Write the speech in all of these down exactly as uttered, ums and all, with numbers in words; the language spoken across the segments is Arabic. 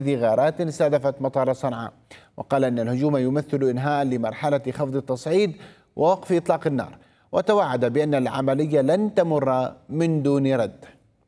غارات استهدفت مطار صنعاء، وقال أن الهجوم يمثل إنهاء لمرحلة خفض التصعيد ووقف إطلاق النار، وتوعد بأن العملية لن تمر من دون رد.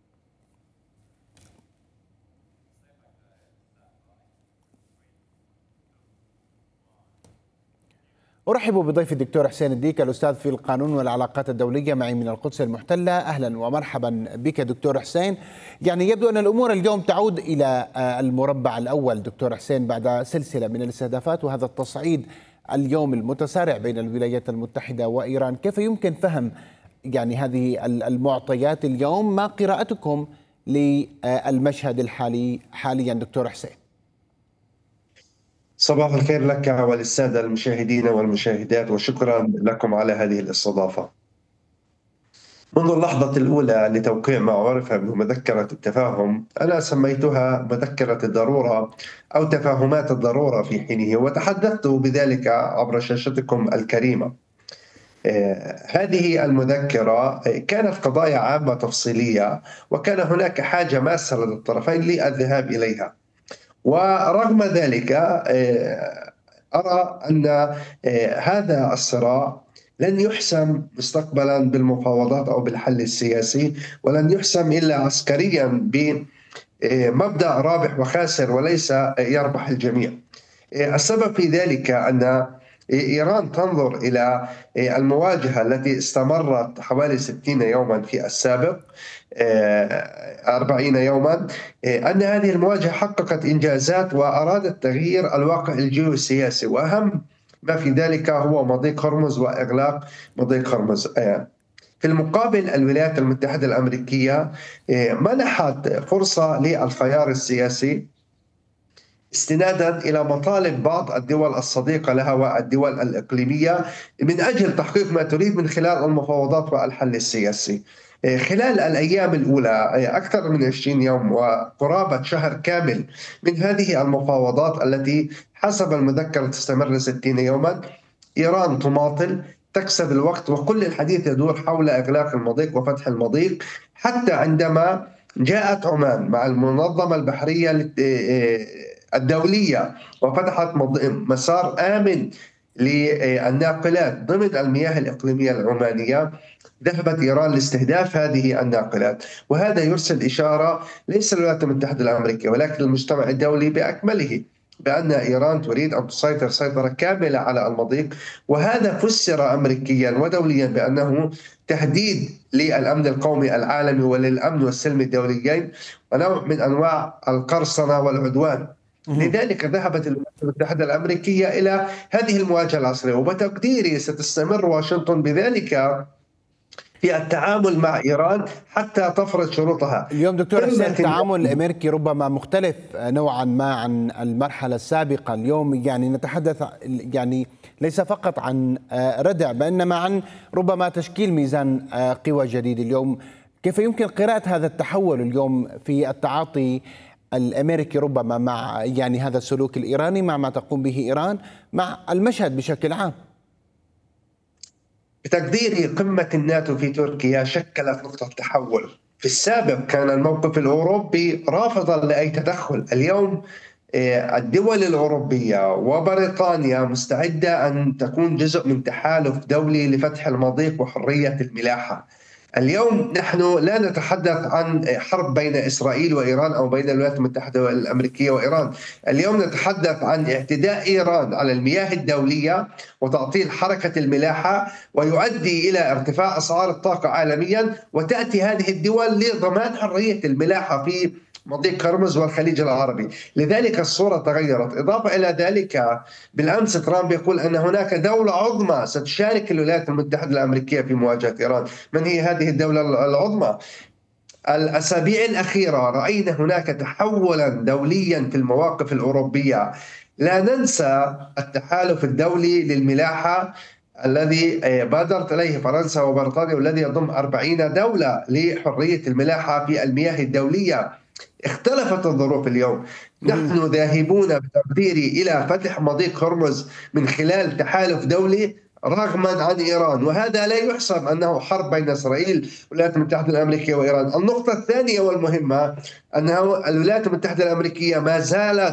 أرحب بضيف الدكتور حسين الديك الأستاذ في القانون والعلاقات الدولية معي من القدس المحتلة. أهلا ومرحبا بك دكتور حسين. يعني يبدو أن الأمور اليوم تعود إلى المربع الأول دكتور حسين بعد سلسلة من الاستهدافات وهذا التصعيد اليوم المتسارع بين الولايات المتحدة وإيران. كيف يمكن فهم يعني هذه المعطيات اليوم؟ ما قراءتكم للمشهد الحالي حاليا دكتور حسين؟ صباح الخير لك وللسادة المشاهدين والمشاهدات، وشكرا لكم على هذه الاستضافة. منذ اللحظة الأولى لتوقيع ما عرف بمذكرة التفاهم أنا سميتها مذكرة الضرورة أو تفاهمات الضرورة في حينه، وتحدثت بذلك عبر شاشتكم الكريمة. هذه المذكرة كانت قضايا عامة تفصيلية، وكان هناك حاجة ماسة لدى الطرفين للذهاب إليها، ورغم ذلك أرى أن هذا الصراع لن يحسم مستقبلا بالمفاوضات أو بالحل السياسي، ولن يحسم إلا عسكريا بمبدأ رابح وخاسر وليس يربح الجميع. السبب في ذلك أن إيران تنظر إلى المواجهة التي استمرت حوالي ستين يوما في السابق، أربعين يوما، أن هذه المواجهة حققت إنجازات وأرادت تغيير الواقع الجيوسياسي، وأهم ما في ذلك هو مضيق هرمز وإغلاق مضيق هرمز. في المقابل الولايات المتحدة الأمريكية منحت فرصة للخيار السياسي استنادا إلى مطالب بعض الدول الصديقة لها والدول الإقليمية من أجل تحقيق ما تريد من خلال المفاوضات والحل السياسي. خلال الأيام الأولى أكثر من عشرين يوم وقرابة شهر كامل من هذه المفاوضات التي حسب المذكرة تستمر ستين يوما، إيران تماطل تكسب الوقت، وكل الحديث يدور حول إغلاق المضيق وفتح المضيق، حتى عندما جاءت عمان مع المنظمة البحرية الدولية وفتحت مسار آمن للناقلات ضمن المياه الإقليمية العمانية، ذهبت إيران لاستهداف هذه الناقلات، وهذا يرسل إشارة ليس للولايات المتحدة الأمريكية ولكن للمجتمع الدولي بأكمله بأن إيران تريد أن تسيطر سيطرة كاملة على المضيق، وهذا فسر أمريكيا ودوليا بأنه تهديد للأمن القومي العالمي وللأمن والسلم الدوليين ونوع من أنواع القرصنة والعدوان. لذلك ذهبت الولايات المتحدة الأمريكية إلى هذه المواجهة العسكرية، وبتقديري ستستمر واشنطن بذلك في التعامل مع إيران حتى تفرض شروطها. اليوم دكتور حسين التعامل الأمريكي ربما مختلف نوعا ما عن المرحلة السابقة. اليوم يعني نتحدث يعني ليس فقط عن ردع وإنما عن ربما تشكيل ميزان قوى جديد. اليوم كيف يمكن قراءة هذا التحول اليوم في التعاطي الأمريكي ربما مع يعني هذا السلوك الإيراني مع ما تقوم به إيران مع المشهد بشكل عام؟ بتقديري قمة الناتو في تركيا شكلت نقطة تحول. في السابق كان الموقف الأوروبي رافضا لأي تدخل، اليوم الدول الأوروبية وبريطانيا مستعدة أن تكون جزء من تحالف دولي لفتح المضيق وحرية الملاحة. اليوم نحن لا نتحدث عن حرب بين إسرائيل وإيران أو بين الولايات المتحدة الأمريكية وإيران، اليوم نتحدث عن اعتداء إيران على المياه الدولية وتعطيل حركة الملاحة، ويؤدي إلى ارتفاع أسعار الطاقة عالميا، وتأتي هذه الدول لضمان حرية الملاحة في مضيق هرمز والخليج العربي. لذلك الصورة تغيرت. إضافة إلى ذلك بالأمس ترامب يقول أن هناك دولة عظمى ستشارك الولايات المتحدة الأمريكية في مواجهة إيران. من هي هذه الدولة العظمى؟ الأسابيع الأخيرة رأينا هناك تحولا دوليا في المواقف الأوروبية. لا ننسى التحالف الدولي للملاحة الذي بادرت إليه فرنسا وبريطانيا والذي يضم أربعين دولة لحرية الملاحة في المياه الدولية. اختلفت الظروف اليوم، نحن ذاهبون بتقديري إلى فتح مضيق هرمز من خلال تحالف دولي رغما عن إيران، وهذا لا يحسب أنه حرب بين إسرائيل والولايات المتحدة الأمريكية وإيران. النقطة الثانية والمهمة أن الولايات المتحدة الأمريكية ما زالت